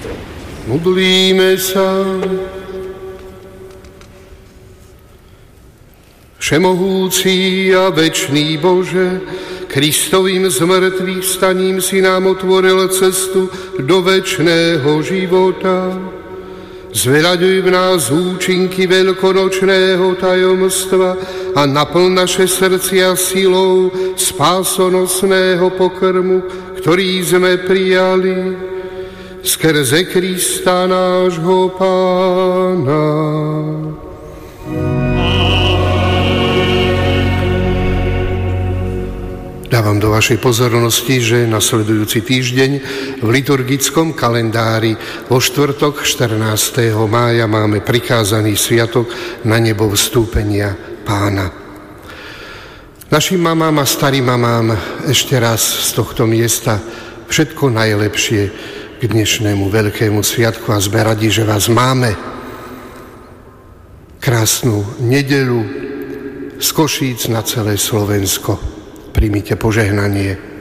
Modlíme sa. Všemohúci a večný Bože, Kristovým zmrtvých staním si nám otvoril cestu do večného života. Zveľaďuj v nás účinky veľkonočného tajomstva a naplň naše srdcia silou spásonosného pokrmu, ktorý sme prijali skrze Krista nášho Pána. Dávam do vašej pozornosti, že nasledujúci týždeň v liturgickom kalendári vo štvrtok 14. mája máme prikázaný sviatok na nebo vstúpenia Pána. Našim mamám a starým mamám ešte raz z tohto miesta všetko najlepšie k dnešnému veľkému sviatku a sme radi, že vás máme. Krásnu nedeľu z Košíc na celé Slovensko. Príjmite požehnanie.